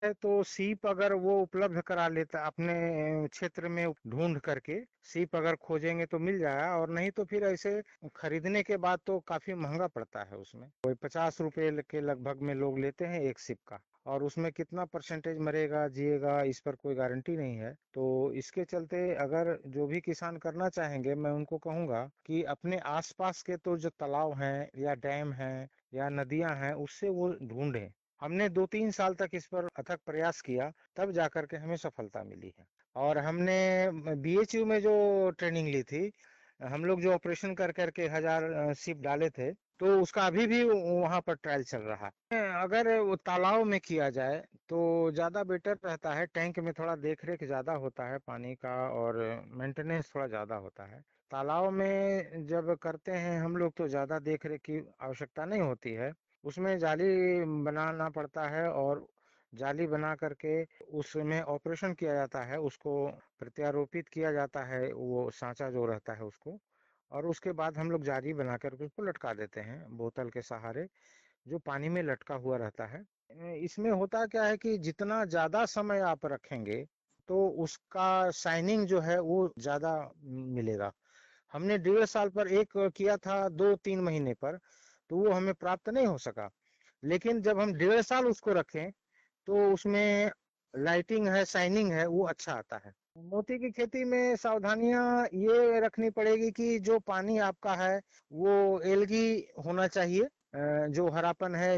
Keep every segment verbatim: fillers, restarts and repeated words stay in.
है तो सीप अगर वो उपलब्ध करा लेता अपने क्षेत्र में ढूंढ करके, सीप अगर खोजेंगे तो मिल जाएगा, और नहीं तो फिर ऐसे खरीदने के बाद तो काफी महंगा पड़ता है। उसमें कोई पचास रुपए के लगभग में लोग लेते हैं एक सीप का, और उसमें कितना परसेंटेज मरेगा जिएगा इस पर कोई गारंटी नहीं है। तो इसके चलते अगर जो भी किसान करना चाहेंगे, मैं उनको कहूंगा कि अपने आसपास के तो जो तालाब हैं या डैम हैं या नदियां हैं उससे वो ढूंढें। हमने दो तीन साल तक इस पर अथक प्रयास किया, तब जाकर के हमें सफलता मिली है। और हमने बी एच यू में जो ट्रेनिंग ली थी, हम लोग जो ऑपरेशन कर करके हजार सीप डाले थे, तो उसका अभी भी वहां पर ट्रायल चल रहा है। अगर वो तालाब में किया जाए तो ज्यादा बेटर रहता है। टैंक में थोड़ा देख रेख ज्यादा होता है पानी का, और मेंटेनेंस थोड़ा ज्यादा होता है। तालाब में जब करते हैं हम लोग तो ज्यादा देख रेख की आवश्यकता नहीं होती है। उसमें जाली बनाना पड़ता है, और जाली बना करके उसमें ऑपरेशन किया जाता है, उसको प्रत्यारोपित किया जाता है, वो सांचा जो रहता है उसको। और उसके बाद हम लोग जाली बना करके उसको लटका देते हैं बोतल के सहारे, जो पानी में लटका हुआ रहता है। इसमें होता क्या है कि जितना ज्यादा समय आप रखेंगे तो उसका शाइनिंग जो है वो ज्यादा मिलेगा। हमने डेढ़ साल पर एक किया था, दो तीन महीने पर, तो वो हमें प्राप्त नहीं हो सका। लेकिन जब हम डेढ़ साल उसको रखें तो उसमें लाइटिंग है, शाइनिंग है, वो अच्छा आता है। मोती की खेती में सावधानियां ये रखनी पड़ेगी कि जो पानी आपका है वो एल्गी होना चाहिए, अ, जो हरापन है,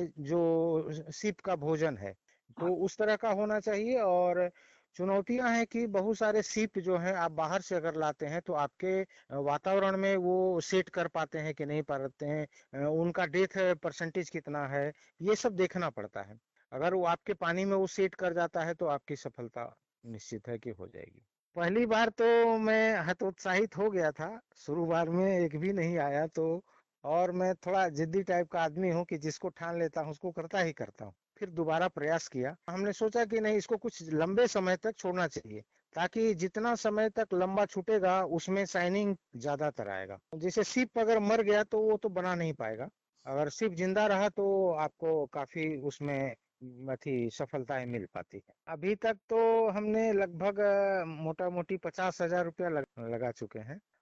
जो सीप का भोजन है, तो उस तरह का होना चाहिए। और चुनौतियां हैं कि बहुत सारे सीप जो हैं आप बाहर से अगर लाते हैं तो आपके वातावरण में वो सेट कर पाते हैं कि नहीं पाते हैं, अ, उनका डेथ परसेंटेज कितना है, ये सब देखना पड़ता है। अगर वो आपके पानी में वो सेट कर जाता है तो आपकी सफलता निश्चित है कि हो जाएगी। पहली बार तो मैं हतोत्साहित हो गया था, शुरू बार में एक भी नहीं आया तो। और मैं थोड़ा जिद्दी टाइप का आदमी हूँ कि जिसको ठान लेता हूँ उसको करता ही करता हूँ। फिर दोबारा प्रयास किया, हमने सोचा कि नहीं, इसको कुछ लंबे समय तक छोड़ना चाहिए, ताकि जितना समय तक लंबा छूटेगा उसमें शाइनिंग ज्यादातर आएगा। जैसे सीप अगर मर गया तो वो तो बना नहीं पाएगा, अगर सीप जिंदा रहा तो आपको काफी उसमें अथी सफलताएं मिल पाती है। अभी तक तो हमने लगभग मोटा मोटी पचास हजार रुपया लग, लगा चुके हैं।